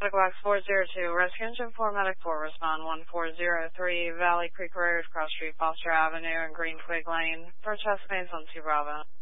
Box 402, Rescue Engine 4 Medic 4, respond 1403, Valley Creek Road, Cross Street, Foster Avenue, and Green Twig Lane, for chest pains on 2 Bravo.